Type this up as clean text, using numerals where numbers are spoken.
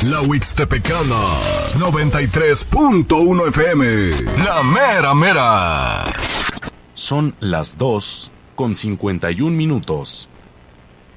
La Huixtepecana, 93.1 FM. La mera mera. Son las 2:51.